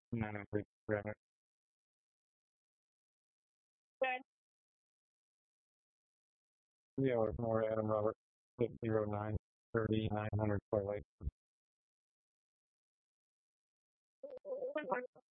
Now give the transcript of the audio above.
903 Granite. Yeah, with more Adam Robert 609 3900 Square Lake.